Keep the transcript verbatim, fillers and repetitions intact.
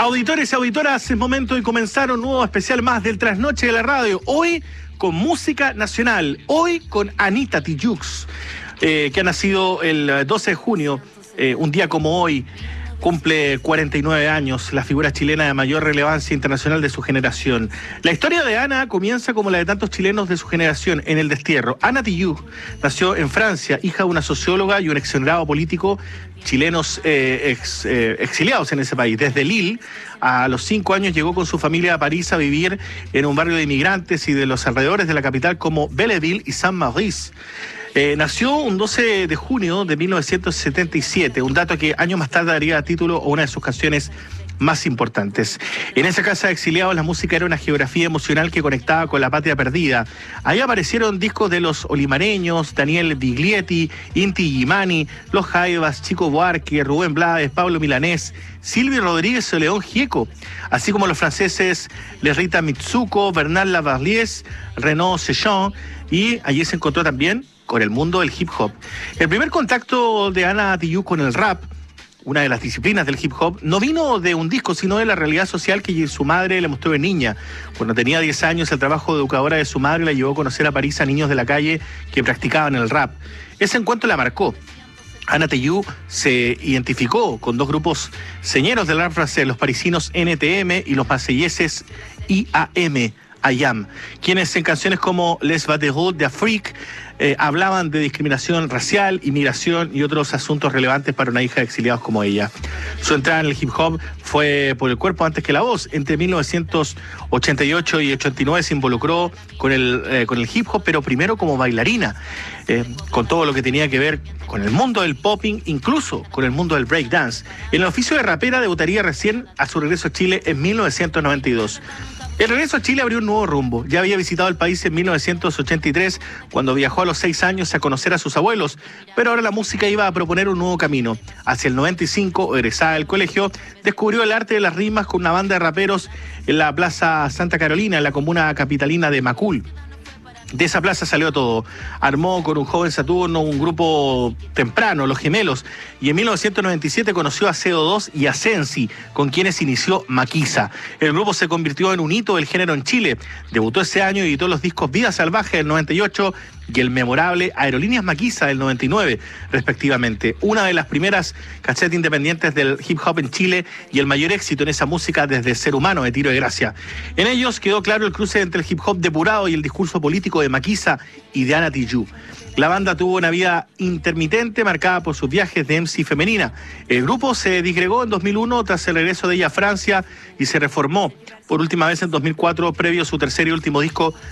Auditores y auditoras, es momento de comenzar un nuevo especial más del Trasnoche de la Radio. Hoy con música nacional, hoy con Anita Tijoux, eh, que ha nacido el doce de junio, eh, un día como hoy. Cumple cuarenta y nueve años, la figura chilena de mayor relevancia internacional de su generación. La historia de Ana comienza como la de tantos chilenos de su generación, en el destierro. Ana Tijoux nació en Francia, hija de una socióloga y un exonerado político chilenos eh, ex, eh, exiliados en ese país. Desde Lille, a los cinco años llegó con su familia a París a vivir en un barrio de inmigrantes y de los alrededores de la capital como Belleville y Saint-Maurice. Eh, nació un doce de junio de mil novecientos setenta y siete, un dato que años más tarde daría título a una de sus canciones más importantes. En esa casa de exiliados la música era una geografía emocional que conectaba con la patria perdida. Ahí aparecieron discos de los olimareños, Daniel Biglietti, Inti Gimani, Los Jaivas, Chico Buarque, Rubén Blades, Pablo Milanés, Silvio Rodríguez o León Gieco, así como los franceses Lerita Mitsuko, Bernard Lavalliés, Renaud Sechon, y allí se encontró también con el mundo del hip hop. El primer contacto de Ana Tijoux con el rap, una de las disciplinas del hip hop, no vino de un disco, sino de la realidad social que su madre le mostró de niña. Cuando tenía diez años, el trabajo de educadora de su madre la llevó a conocer a París a niños de la calle que practicaban el rap. Ese encuentro la marcó. Ana Tijoux se identificó con dos grupos señeros del rap francés, los parisinos N T M y los marselleses I A M, I A M, quienes en canciones como Les Bateaux d'Afrique eh, hablaban de discriminación racial, inmigración y otros asuntos relevantes para una hija de exiliados como ella. Su entrada en el hip hop fue por el cuerpo antes que la voz. Entre mil novecientos ochenta y ocho y ochenta y nueve se involucró con el, eh, con el hip hop, pero primero como bailarina, eh, con todo lo que tenía que ver con el mundo del popping, incluso con el mundo del breakdance. En el oficio de rapera debutaría recién a su regreso a Chile en mil novecientos noventa y dos. El regreso a Chile abrió un nuevo rumbo. Ya había visitado el país en mil novecientos ochenta y tres, cuando viajó a los seis años a conocer a sus abuelos, pero ahora la música iba a proponer un nuevo camino. Hacia el noventa y cinco, egresada del colegio, descubrió el arte de las rimas con una banda de raperos en la Plaza Santa Carolina, en la comuna capitalina de Macul. De esa plaza salió todo. Armó con un joven Saturno un grupo temprano, Los Gemelos, y en mil novecientos noventa y siete conoció a C O dos y a Sensi, con quienes inició Maquisa. El grupo se convirtió en un hito del género en Chile. Debutó ese año y editó los discos Vida Salvaje del noventa y ocho y el memorable Aerolíneas Maquisa del noventa y nueve, respectivamente. Una de las primeras casetas independientes del hip hop en Chile y el mayor éxito en esa música desde Ser Humano, de Tiro de Gracia. En ellos quedó claro el cruce entre el hip hop depurado y el discurso político de Maquisa y de Ana Tijoux. La banda tuvo una vida intermitente marcada por sus viajes de M C femenina. El grupo se disgregó en dos mil uno tras el regreso de ella a Francia y se reformó por última vez en dos mil cuatro, previo a su tercer y último disco